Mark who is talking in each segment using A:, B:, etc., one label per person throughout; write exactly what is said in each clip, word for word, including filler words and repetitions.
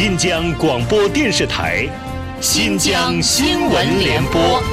A: 新疆广播电视台新疆新闻联播。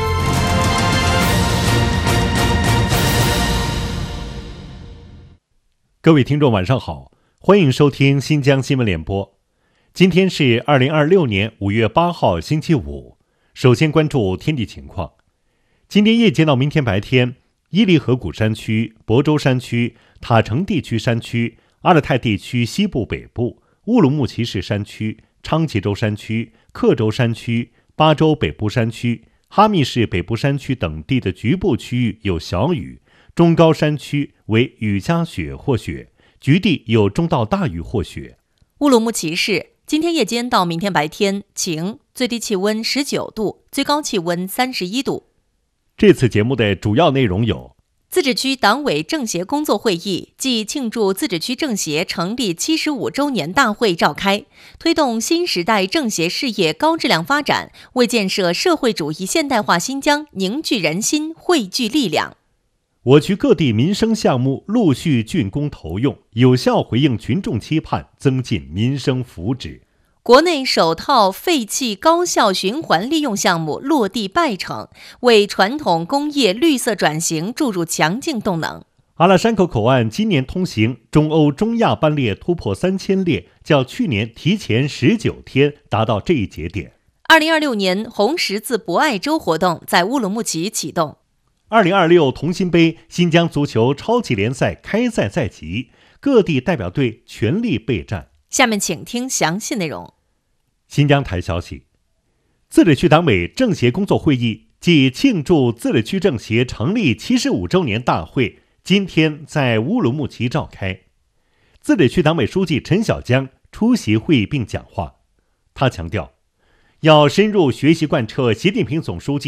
B: 各位听众晚上好，欢迎收听新疆新闻联播。今天是二零二六年五月八号星期五。首先关注天气情况。今天夜间到明天白天，伊犁河谷山区、亳州山区、塔城地区山区、阿勒泰地区西部北部、乌鲁木齐市山区、昌吉州山区、克州山区、巴州北部山区、哈密市北部山区等地的局部区域有小雨，中高山区为雨夹雪或雪，局地有中到大雨或雪。
C: 乌鲁木齐市今天夜间到明天白天晴，最低气温十九度，最高气温三十一度。
B: 这次节目的主要内容有：
C: 自治区党委政协工作会议暨庆祝自治区政协成立七十五周年大会召开，推动新时代政协事业高质量发展，为建设社会主义现代化新疆凝聚人心、汇聚力量。
B: 我区各地民生项目陆续竣工投用，有效回应群众期盼，增进民生福祉。
C: 国内首套废气高效循环利用项目落地拜成，为传统工业绿色转型注入强劲动能。
B: 阿拉山口口岸今年通行中欧中亚班列突破三千列，较去年提前十九天达到这一节点。
C: 二零二六年红十字博爱周活动在乌鲁木齐启动。
B: 二零二六同心杯新疆足球超级联赛开赛在即，各地代表队全力备战。
C: 下面请听详细内容。
B: 新疆台消息，自治区党委政协工作会议暨庆祝自治区政协成立七十五周年大会今天在乌鲁木齐召开。自治区党委书记陈小江出席会议并讲话。他强调，要深入学习贯彻习近平总书记